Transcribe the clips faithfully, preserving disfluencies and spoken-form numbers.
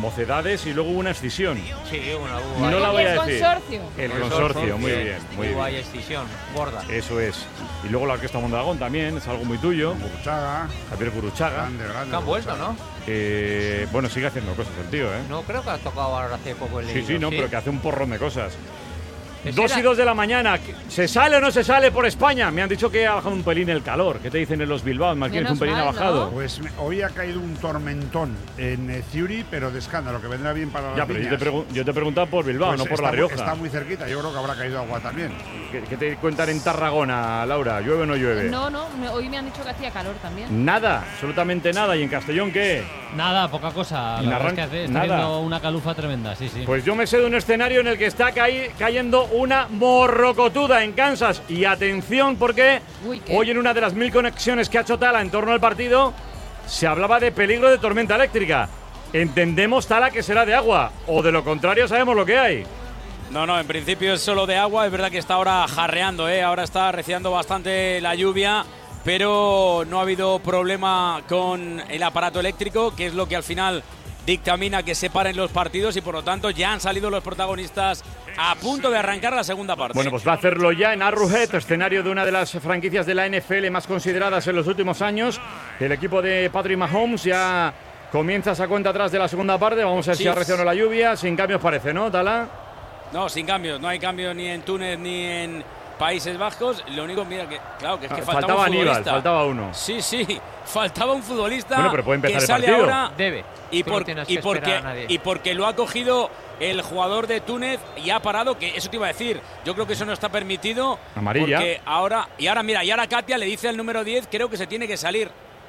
Mocedades y luego una escisión. Sí, una, una no la voy a el decir. Consorcio. El consorcio, muy bien, muy Hubo bien. ahí escisión, gorda. Eso es. Y luego la Orquesta Mondragón también, es algo muy tuyo. Guruchaga. Javier Guruchaga. Grande, grande. Que han vuelto, ¿no? Eh, bueno, sigue haciendo cosas el tío, ¿eh? No, creo que ha tocado ahora hace poco el Sí, leído, sí, no, pero que hace un porrón de cosas. Ese Dos era- y dos de la mañana. ¿Se sale o no se sale por España? Me han dicho que ha bajado un pelín el calor. ¿Qué te dicen en los Bilbao? Más bien Menos un pelín mal, ha bajado. ¿no? Pues me- hoy ha caído un tormentón en eh, Ciuri, pero de escándalo, que vendrá bien para las Ya, pero yo te, viñas. pregun- yo te he preguntado por Bilbao, Pues no por está La muy- Rioja. Está muy cerquita, yo creo que habrá caído agua también. ¿Qué, qué te cuentan en Tarragona, Laura? ¿Llueve o no llueve? No, no, me- hoy me han dicho que hacía calor también. Nada, absolutamente nada. ¿Y en Castellón qué? Nada, poca cosa. En La verdad es que arran- hace, está nada. haciendo una calufa tremenda, sí, sí. Pues yo me sé de un escenario en el que está caí- cayendo una morrocotuda en Kansas. Y atención, porque Uy, ¿qué? hoy en una de las mil conexiones que ha hecho Tala en torno al partido, se hablaba de peligro de tormenta eléctrica. Entendemos, Tala, que será de agua. O de lo contrario, sabemos lo que hay. No, no, en principio es solo de agua. Es verdad que está ahora jarreando, ¿eh? Ahora está arreciando bastante la lluvia, pero no ha habido problema con el aparato eléctrico, que es lo que al final dictamina que se paren los partidos, y por lo tanto ya han salido los protagonistas a punto de arrancar la segunda parte. Bueno, pues va a hacerlo ya en Arrowhead, escenario de una de las franquicias de la N F L más consideradas en los últimos años. El equipo de Patrick Mahomes ya comienza esa cuenta atrás de la segunda parte. Vamos a ver Sí. si arrecia o no la lluvia. Sin cambios parece, ¿no, Tala? No, sin cambios, no hay cambios ni en Túnez ni en Países Bajos. Lo único, mira, que claro, que es que Ah, faltaba, faltaba un Aníbal, futbolista. faltaba uno. Sí, sí, faltaba un futbolista. Bueno, pero puede empezar que el sale partido. ahora Debe. y, Tú por- no tienes y que porque esperar a nadie. y porque lo ha cogido el jugador de Túnez y ha parado, que eso te iba a decir. Yo creo que eso no está permitido. Amarilla. Porque ahora y ahora mira, y ahora Katia le dice al número diez, creo que se tiene que salir.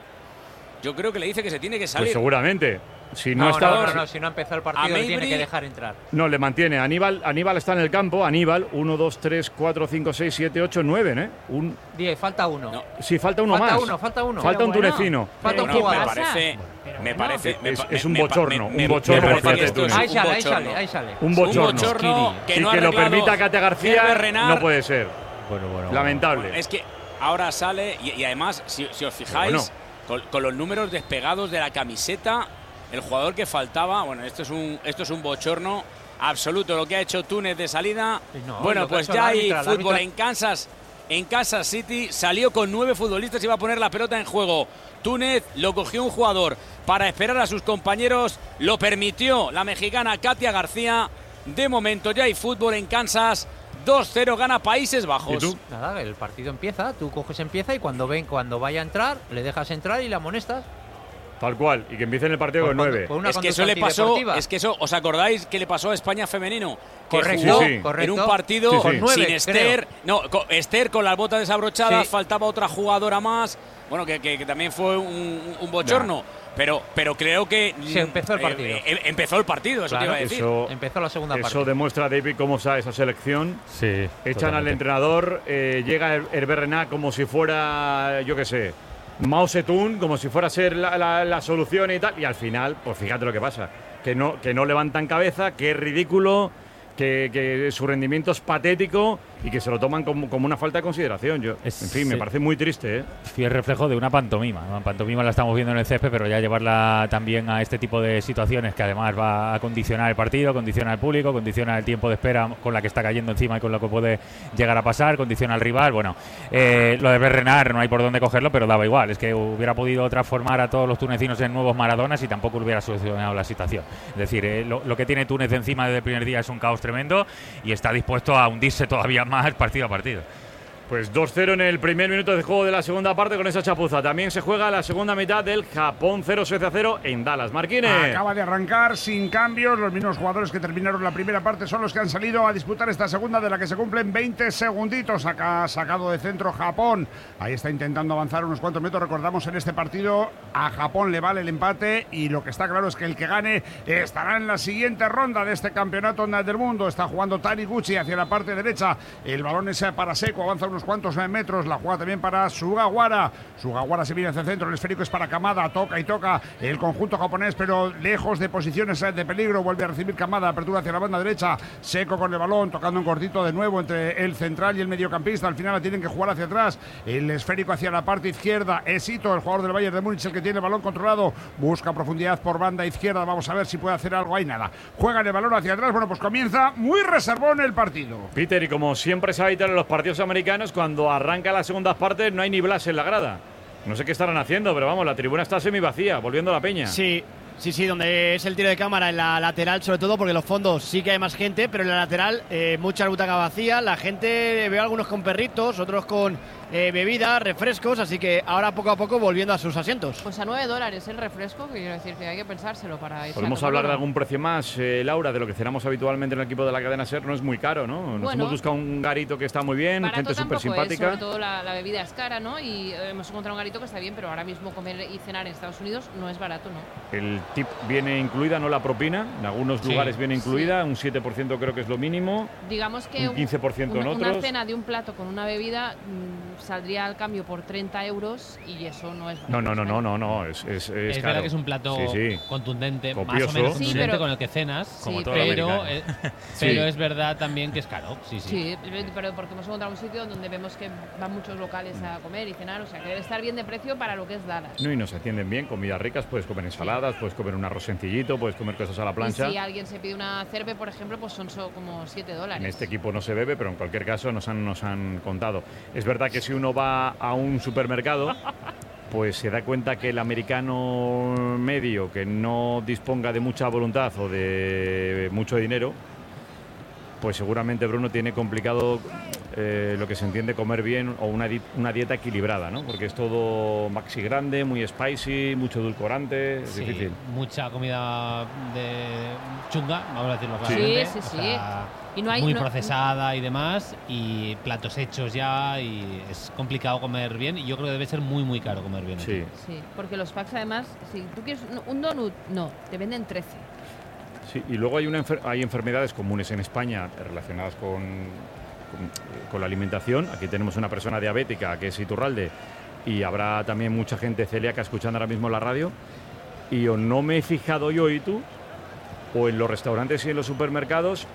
Yo creo que le dice que se tiene que salir. Pues seguramente. Si no, No, está. no, no, no, si no ha empezado el partido A le tiene Mabry- que dejar entrar. No, le mantiene. Aníbal, Aníbal está en el campo. Aníbal, uno, dos, tres, cuatro, cinco, seis, siete, ocho, nueve, ¿eh? Un, diez, falta uno. No. sí, falta uno falta más. uno, falta uno. Falta un Pero bueno. tunecino. Falta un Bueno, me jugador. parece, me parece, me Es- pa- es un me pa- bochorno, me- un me bochorno parece por parte que de esto es Túnez. Ahí un sale, ahí bochorno. sale, ahí sale. Un Un bochorno. bochorno que y no ha que lo arreglado permita Katia García Herbert Renard. no puede ser. Bueno, bueno. Lamentable. Es que ahora sale y, y además, si, si os fijáis, Pero con, con los números despegados de la camiseta, el jugador que faltaba, bueno, esto es un, esto es un bochorno absoluto lo que ha hecho Túnez de salida. No, bueno, lo que ha pues hecho ya el hay árbitro, el fútbol árbitro- en Kansas, en Kansas City, salió con nueve futbolistas y iba a poner la pelota en juego. Túnez lo cogió un jugador para esperar a sus compañeros, lo permitió la mexicana Katia García. De momento ya hay fútbol en Kansas. dos cero gana Países Bajos. ¿Y tú? Nada, el partido empieza, tú coges empieza y cuando ven cuando vaya a entrar, le dejas entrar y le amonestas. Tal cual. Y que empiece en el partido con Por- nueve. por una Es que eso conducta le pasó, antideportiva. es que eso, ¿os acordáis que le pasó a España femenino? Que Correcto, jugó Sí, sí. correcto. en un partido Sí, sí. Con nueve, sin Esther, creo. no, con Esther con las botas desabrochadas, Sí. faltaba otra jugadora más, bueno, que, que- que también fue un, un bochorno, pero, pero creo que Sí, empezó el partido. eh, eh, empezó el partido, eso te Claro, iba a decir. Eso, Empezó la segunda eso parte. demuestra, David, cómo está esa selección. Sí. Echan totalmente. al entrenador, eh, llega Her- Herbert Renard como si fuera, yo qué sé, Mao Zedong, como si fuera a ser la, la- la solución y tal. Y al final, pues fíjate lo que pasa. Que no, que no levantan cabeza, que es ridículo, que, que su rendimiento es patético y que se lo toman como, como una falta de consideración. Yo, Es- en fin, me sí. parece muy triste, ¿eh? Fiel reflejo de una pantomima. Una pantomima la estamos viendo en el césped, pero ya llevarla también a este tipo de situaciones que además va a condicionar el partido, condiciona al público, condiciona el tiempo de espera con la que está cayendo encima y con lo que puede llegar a pasar, condiciona al rival. Bueno, eh, lo de Berrenar no hay por dónde cogerlo, pero daba igual. Es que hubiera podido transformar a todos los tunecinos en nuevos Maradonas y tampoco hubiera solucionado la situación. Es decir, eh, lo, lo que tiene Túnez encima desde el primer día es un caos tremendo y está dispuesto a hundirse todavía más partido a partido. Pues dos cero en el primer minuto de juego de la segunda parte con esa chapuza. También se juega la segunda mitad del Japón cero Suecia cero en Dallas. Marquines. Acaba de arrancar sin cambios. Los mismos jugadores que terminaron la primera parte son los que han salido a disputar esta segunda, de la que se cumplen veinte segunditos. Acá sacado de centro Japón. Ahí está intentando avanzar unos cuantos metros. Recordamos, en este partido a Japón le vale el empate y lo que está claro es que el que gane estará en la siguiente ronda de este campeonato del mundo. Está jugando Taniguchi hacia la parte derecha. El balón es para Seco. Avanza unos unos cuantos metros. La juega también para Sugawara. Sugawara se viene hacia el centro, el esférico es para Kamada, toca y toca el conjunto japonés, pero lejos de posiciones de peligro. Vuelve a recibir Kamada, apertura hacia la banda derecha, Seco con el balón, tocando en cortito de nuevo entre el central y el mediocampista. Al final la tienen que jugar hacia atrás, el esférico hacia la parte izquierda. Es Ito, el jugador del Bayern de Múnich, el que tiene el balón controlado, busca profundidad por banda izquierda. Vamos a ver si puede hacer algo. Ahí nada, juegan el balón hacia atrás. Bueno, pues comienza muy reservón el partido, Peter, y como siempre se habita en los partidos americanos, cuando arranca las segundas partes no hay ni Blas en la grada. No sé qué estarán haciendo, pero vamos, la tribuna está semi vacía, volviendo a la peña. Sí, sí, sí, donde es el tiro de cámara, en la lateral sobre todo, porque en los fondos sí que hay más gente, pero en la lateral eh, mucha butaca vacía. La gente, veo algunos con perritos, otros con eh, bebidas, refrescos, así que ahora poco a poco volviendo a sus asientos. Pues a nueve dólares el refresco, que quiero decir que hay que pensárselo para irse. Podemos hablar de algún precio más, eh, Laura, de lo que cenamos habitualmente en el equipo de la cadena SER. No es muy caro, ¿no? Nos bueno, hemos buscado un garito que está muy bien, gente súper simpática. Sobre todo la, la bebida es cara, ¿no? Y eh, hemos encontrado un garito que está bien, pero ahora mismo comer y cenar en Estados Unidos no es barato, ¿no? El tip viene incluida, no la propina. En algunos sí. lugares viene incluida, sí. un siete por ciento creo que es lo mínimo. Digamos que un quince por ciento una, en otros. Una cena de un plato con una bebida mmm, saldría al cambio por treinta euros y eso no es barato. No, no, no, no, no, no, es, es, es, es verdad que es un plato sí, sí. contundente, copioso. Más o menos sí, contundente pero, con el que cenas, sí, como todo pero, eh, pero sí. es verdad también que es caro. Sí, sí. Sí, pero porque hemos encontrado un sitio donde vemos que van muchos locales a comer y cenar, o sea que debe estar bien de precio para lo que es Dallas. No, y nos atienden bien, comidas ricas, puedes comer ensaladas, sí. puedes comer un arroz sencillito, puedes comer cosas a la plancha. Y si alguien se pide una cerve, por ejemplo, pues son so, como siete dólares. En este equipo no se bebe, pero en cualquier caso nos han, nos han contado. Es verdad que si uno va a un supermercado, pues se da cuenta que el americano medio que no disponga de mucha voluntad o de mucho dinero, pues seguramente Bruno tiene complicado eh, lo que se entiende comer bien o una, di una dieta equilibrada, ¿no? Porque es todo maxi grande, muy spicy, mucho edulcorante, es sí, difícil. Mucha comida de chunga, vamos a decirlo claramente. Sí, sí, sí. O sea, y no hay, muy no, procesada y demás, y platos hechos ya, y es complicado comer bien, y yo creo que debe ser muy, muy caro comer bien. Sí, sí, porque los packs además, si tú quieres un donut, no, te venden trece. Sí, y luego hay, una enfer hay enfermedades comunes en España relacionadas con, con, con la alimentación. Aquí tenemos una persona diabética que es Iturralde, y habrá también mucha gente celíaca escuchando ahora mismo la radio, y o no me he fijado yo y tú, o en los restaurantes y en los supermercados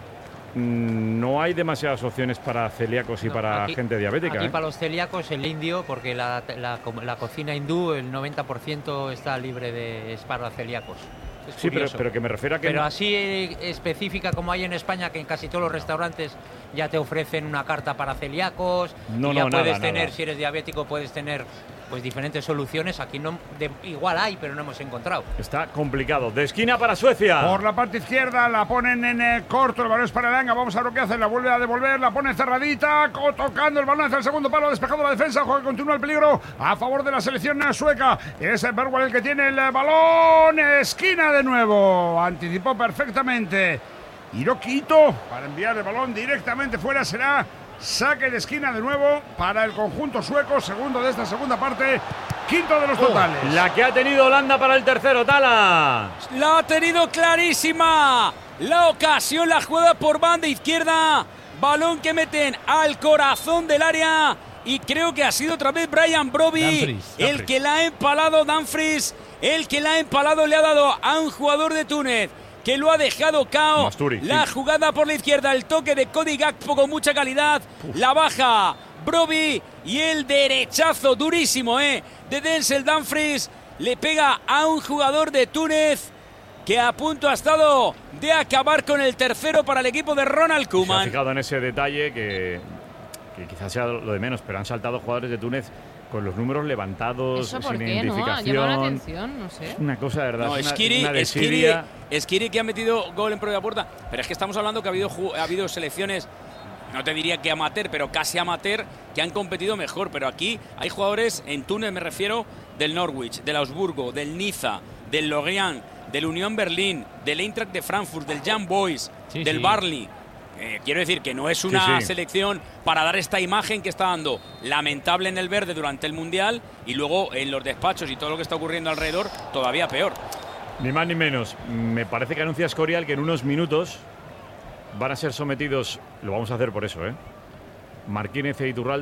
no hay demasiadas opciones para celíacos y no, para aquí, gente diabética. Aquí ¿eh? para los celíacos el indio, porque la, la, la cocina hindú, el noventa por ciento está libre de es para celíacos. Es sí, pero, pero que me refiero a que... Pero así específica como hay en España, que en casi todos los restaurantes ya te ofrecen una carta para celíacos, no, y ya no, puedes nada, tener, nada. si eres diabético, puedes tener pues diferentes soluciones. Aquí no, de, igual hay, pero no hemos encontrado. Está complicado. De esquina para Suecia. Por la parte izquierda la ponen en el corto, el balón es para Elanga. Vamos a ver lo que hace, la vuelve a devolver, la pone cerradita, tocando el balón hacia el segundo palo, despejado la defensa, juega, continúa el peligro a favor de la selección sueca. Es el Bergwall el que tiene el balón, esquina de nuevo, anticipó perfectamente Hiroki Ito para enviar el balón directamente fuera. Será saque de esquina de nuevo para el conjunto sueco, segundo de esta segunda parte, quinto de los totales. Oh, la que ha tenido Holanda para el tercero, Tala. La ha tenido clarísima. La ocasión, la jugada por banda izquierda. Balón que meten al corazón del área. Y creo que ha sido otra vez Brian Brobbey Dumfries, el Dumfries. que la ha empalado. Dumfries, el que la ha empalado, le ha dado a un jugador de Túnez que lo ha dejado cao. Masturi, la sí. jugada por la izquierda, el toque de Cody Gakpo con mucha calidad. Uf. La baja Brobbey y el derechazo durísimo eh, de Denzel Dumfries. Le pega a un jugador de Túnez que a punto ha estado de acabar con el tercero para el equipo de Ronald Koeman. Se ha fijado en ese detalle que, que quizás sea lo de menos, pero han saltado jugadores de Túnez con los números levantados, ¿Eso por sin qué, identificación. ¿no? Ha llamado la atención, no sé. Una cosa de verdad. No, una, Skiri, una Skiri, Skiri que ha metido gol en propia puerta. Pero es que estamos hablando que ha habido, ha habido selecciones, no te diría que amateur, pero casi amateur, que han competido mejor. Pero aquí hay jugadores, en Túnez me refiero, del Norwich, del Augsburgo, del Niza, del Lorient, del Unión Berlín, del Eintracht de Frankfurt, del Young Boys, sí, del sí. Barley. Eh, quiero decir que no es una sí, sí. selección para dar esta imagen que está dando lamentable en el verde durante el Mundial y luego en los despachos y todo lo que está ocurriendo alrededor todavía peor. Ni más ni menos. Me parece que anuncia Escorial que en unos minutos van a ser sometidos, lo vamos a hacer por eso, ¿eh? Marquínez e Iturralde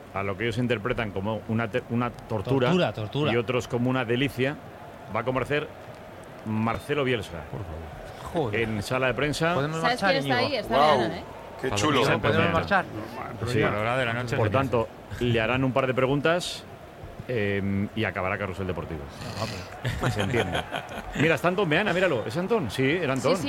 a lo que ellos interpretan como una, te- una tortura, Tortura, tortura. y otros como una delicia, va a conocer Marcelo Bielsa. Joder. En sala de prensa. Podemos ¿Sabes marchar, quién está Íñigo? ahí? Está Wow. Leana, ¿eh? Qué Para chulo. los que ¿Podemos Bien. marchar? Sí. A la hora de la noche. Por tanto, le harán un par de preguntas eh, y acabará Carrusel Deportivo. Se entiende. Mira, está Antón Meana, míralo. ¿Es Antón? Sí, era Antón. Sí, sí.